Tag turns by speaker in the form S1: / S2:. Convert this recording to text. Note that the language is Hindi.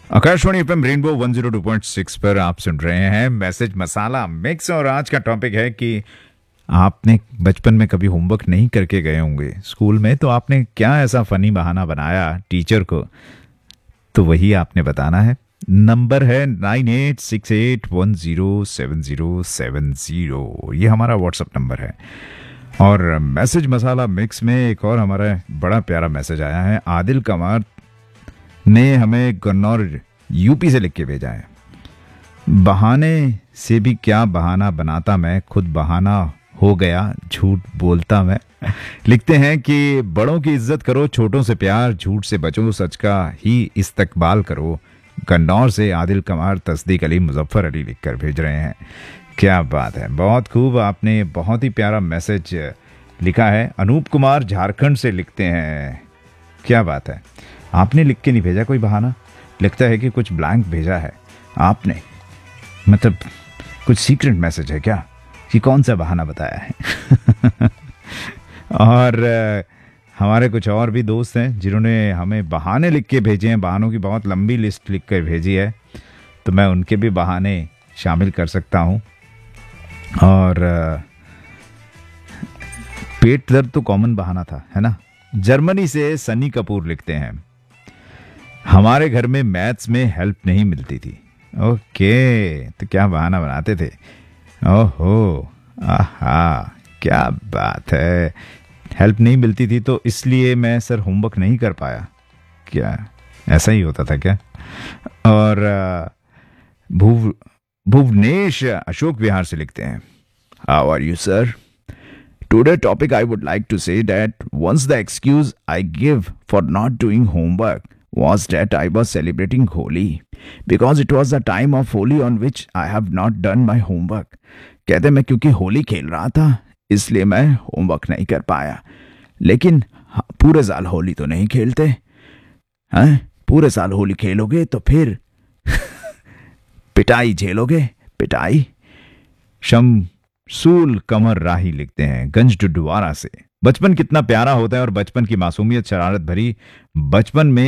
S1: आकाशवाणी एफएम रेनबो 102.6 पर आप सुन रहे हैं मैसेज मसाला मिक्स। और आज का टॉपिक है कि आपने बचपन में कभी होमवर्क नहीं करके गए होंगे स्कूल में, तो आपने क्या ऐसा फनी बहाना बनाया टीचर को, तो वही आपने बताना है। नंबर है 9868107070। ये हमारा व्हाट्सएप नंबर है। और मैसेज मसाला मिक्स में एक और हमारा बड़ा प्यारा मैसेज आया है। आदिल कमार ने हमें कन्नौर यूपी से लिख के भेजा है। बहाने से भी क्या बहाना बनाता मैं, खुद बहाना हो गया झूठ बोलता मैं। लिखते हैं कि बड़ों की इज्जत करो, छोटों से प्यार, झूठ से बचो, सच का ही इस्तकबाल करो। कन्नौर से आदिल कमार, तस्दीक अली, मुजफ्फर अली लिखकर भेज रहे हैं। क्या बात है, बहुत खूब, आपने बहुत ही प्यारा मैसेज लिखा है। अनूप कुमार झारखंड से लिखते हैं। क्या बात है, आपने लिख के नहीं भेजा कोई बहाना, लगता है कि कुछ ब्लैंक भेजा है आपने, मतलब कुछ सीक्रेट मैसेज है क्या कि कौन सा बहाना बताया है। और हमारे कुछ और भी दोस्त हैं जिन्होंने हमें बहाने लिख के भेजे हैं। बहानों की बहुत लंबी लिस्ट लिख कर भेजी है, तो मैं उनके भी बहाने शामिल कर सकता हूँ। और पेट दर्द तो कॉमन बहाना था, है ना। जर्मनी से सनी कपूर लिखते हैं, हमारे घर में मैथ्स में हेल्प नहीं मिलती थी। ओके, तो क्या बहाना बनाते थे। ओहो, आहा, क्या बात है, हेल्प नहीं मिलती थी तो इसलिए मैं सर होमवर्क नहीं कर पाया, क्या ऐसा ही होता था क्या। और भुवनेश अशोक विहार से लिखते हैं, how are you sir, today topic I would like to say that once the excuse I give for not doing homework was that I was celebrating Holi because it was the time of Holi on which I have not done my homework। कहते मैं क्योंकि होली खेल रहा था इसलिए मैं होमवर्क नहीं कर पाया। लेकिन पूरे साल होली तो नहीं खेलते हैं, पूरे साल होली खेलोगे तो फिर पिटाई झेलोगे, पिटाई। शमसूल कमर राही लिखते हैं गंज डुडवारा से, बचपन कितना प्यारा होता है और बचपन की मासूमियत, शरारत भरी बचपन में